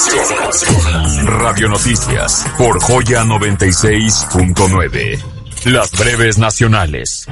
Radio Noticias por Joya 96.9. Las breves nacionales.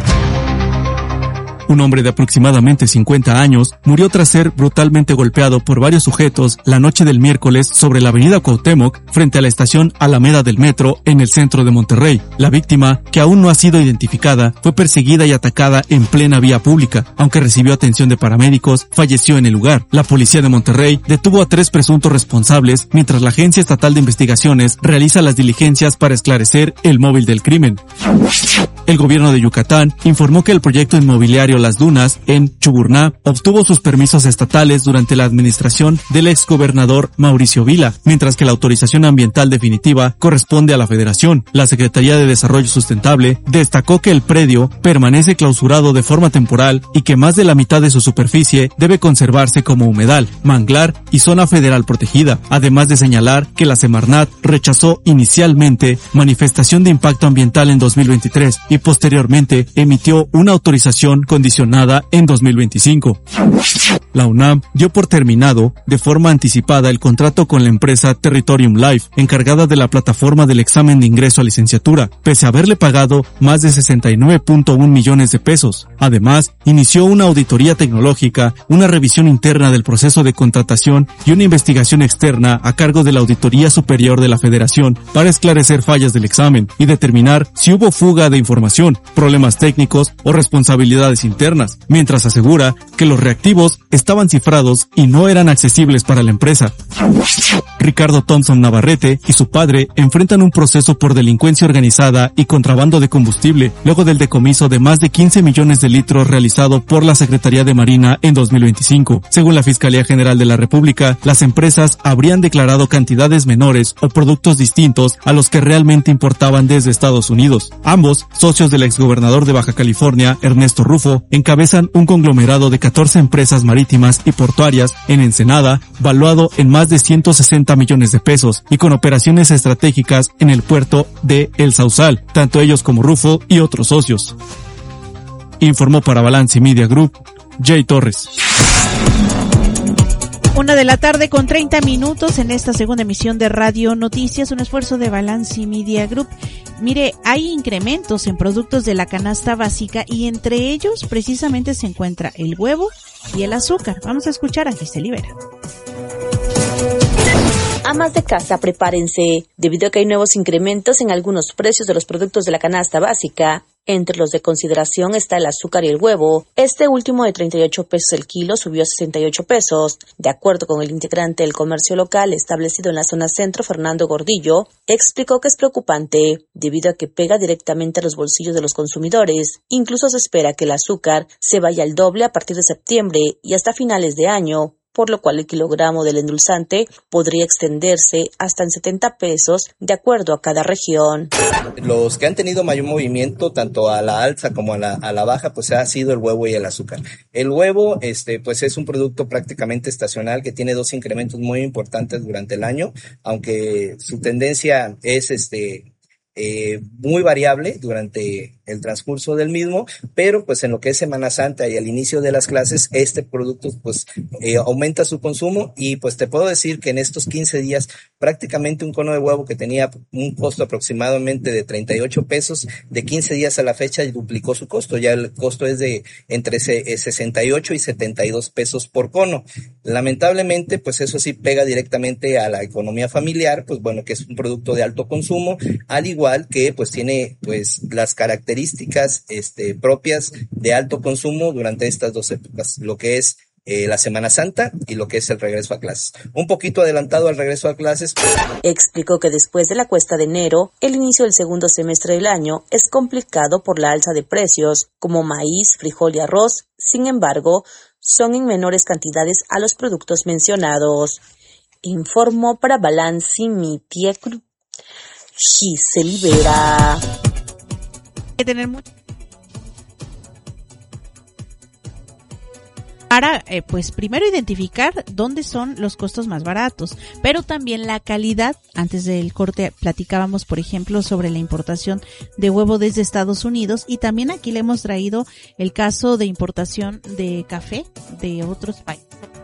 Un hombre de aproximadamente 50 años murió tras ser brutalmente golpeado por varios sujetos la noche del miércoles sobre la avenida Cuauhtémoc frente a la estación Alameda del Metro en el centro de Monterrey. La víctima, que aún no ha sido identificada, fue perseguida y atacada en plena vía pública. Aunque recibió atención de paramédicos, falleció en el lugar. La policía de Monterrey detuvo a 3 presuntos responsables mientras la Agencia Estatal de Investigaciones realiza las diligencias para esclarecer el móvil del crimen. El gobierno de Yucatán informó que el proyecto inmobiliario Las Dunas, en Chuburná, obtuvo sus permisos estatales durante la administración del exgobernador Mauricio Vila, mientras que la autorización ambiental definitiva corresponde a la Federación. La Secretaría de Desarrollo Sustentable destacó que el predio permanece clausurado de forma temporal y que más de la mitad de su superficie debe conservarse como humedal, manglar y zona federal protegida, además de señalar que la Semarnat rechazó inicialmente manifestación de impacto ambiental en 2023 y posteriormente emitió una autorización condicionada en 2025. La UNAM dio por terminado de forma anticipada el contrato con la empresa Territorium Life, encargada de la plataforma del examen de ingreso a licenciatura, pese a haberle pagado más de 69.1 millones de pesos. Además, inició una auditoría tecnológica, una revisión interna del proceso de contratación y una investigación externa a cargo de la Auditoría Superior de la Federación para esclarecer fallas del examen y determinar si hubo fuga de información, problemas técnicos o responsabilidades internas, mientras asegura que los reactivos estaban cifrados y no eran accesibles para la empresa. Ricardo Thompson Navarrete y su padre enfrentan un proceso por delincuencia organizada y contrabando de combustible, luego del decomiso de más de 15 millones de litros realizado por la Secretaría de Marina en 2025. Según la Fiscalía General de la República, las empresas habrían declarado cantidades menores o productos distintos a los que realmente importaban desde Estados Unidos. Ambos, socios del exgobernador de Baja California, Ernesto Rufo, encabezan un conglomerado de 14 empresas marítimas y portuarias en Ensenada, valuado en más de 160 millones de pesos y con operaciones estratégicas en el puerto de El Sauzal, tanto ellos como Rufo y otros socios. Informó para Balance Media Group, Jay Torres. 1:30 en esta segunda emisión de Radio Noticias, un esfuerzo de Balance Media Group. Mire, hay incrementos en productos de la canasta básica y entre ellos precisamente se encuentra el huevo y el azúcar. Vamos a escuchar a Giselle Vera. Amas de casa, prepárense, debido a que hay nuevos incrementos en algunos precios de los productos de la canasta básica. Entre los de consideración está el azúcar y el huevo. Este último de 38 pesos el kilo subió a 68 pesos. De acuerdo con el integrante del comercio local establecido en la zona centro, Fernando Gordillo, explicó que es preocupante debido a que pega directamente a los bolsillos de los consumidores. Incluso se espera que el azúcar se vaya al doble a partir de septiembre y hasta finales de año, por lo cual el kilogramo del endulzante podría extenderse hasta en 70 pesos de acuerdo a cada región. Los que han tenido mayor movimiento, tanto a la alza como a la baja, pues ha sido el huevo y el azúcar. El huevo, pues es un producto prácticamente estacional que tiene 2 incrementos muy importantes durante el año, aunque su tendencia es muy variable durante el transcurso del mismo, pero pues en lo que es Semana Santa y al inicio de las clases, este producto pues aumenta su consumo y pues te puedo decir que en estos 15 días prácticamente un cono de huevo que tenía un costo aproximadamente de 38 pesos, de 15 días a la fecha duplicó su costo, ya el costo es de entre 68 y 72 pesos por cono. Lamentablemente pues eso sí pega directamente a la economía familiar, pues bueno, que es un producto de alto consumo, al igual que pues tiene pues las características propias de alto consumo durante estas 2 épocas, lo que es la Semana Santa y lo que es el regreso a clases. Un poquito adelantado al regreso a clases. Explicó que después de la cuesta de enero, el inicio del segundo semestre del año es complicado por la alza de precios, como maíz, frijol y arroz. Sin embargo, son en menores cantidades a los productos mencionados. Informó para Balance Media Group, Giselle Vera. Hay que tener mucho para, pues primero identificar dónde son los costos más baratos, pero también la calidad. Antes del corte platicábamos, por ejemplo, sobre la importación de huevo desde Estados Unidos y también aquí le hemos traído el caso de importación de café de otros países.